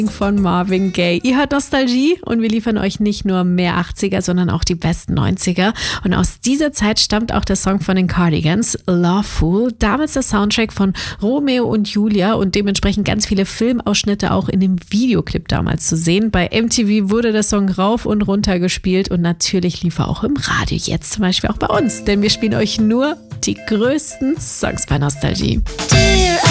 von Marvin Gaye. Ihr hört Nostalgie und wir liefern euch nicht nur mehr 80er, sondern auch die besten 90er. Und aus dieser Zeit stammt auch der Song von den Cardigans, Loveful. Damals der Soundtrack von Romeo und Julia und dementsprechend ganz viele Filmausschnitte auch in dem Videoclip damals zu sehen. Bei MTV wurde der Song rauf und runter gespielt und natürlich lief er auch im Radio. Jetzt zum Beispiel auch bei uns, denn wir spielen euch nur die größten Songs bei Nostalgie. Dear